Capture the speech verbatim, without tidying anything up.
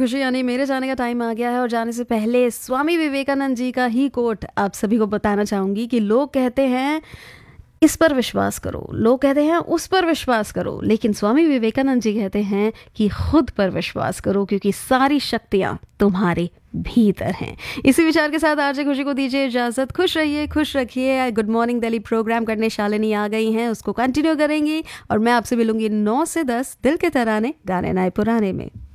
खुशी यानी मेरे जाने का टाइम आ गया है और जाने से पहले स्वामी विवेकानंद जी का ही कोट आप सभी को बताना चाहूँगी कि लोग कहते हैं इस पर विश्वास करो, लोग कहते हैं उस पर विश्वास करो, लेकिन स्वामी विवेकानंद जी कहते हैं कि खुद पर विश्वास करो क्योंकि सारी शक्तियाँ तुम्हारे भीतर हैं। इसी विचार के साथ आरजे खुशी को दीजिए इजाजत। खुश रहिए, खुश रखिए। गुड मॉर्निंग दिल्ली प्रोग्राम करने शालिनी आ गई हैं, उसको कंटिन्यू करेंगी और मैं आपसे मिलूंगी नौ से दस दिल के तराने गाने नए पुराने में।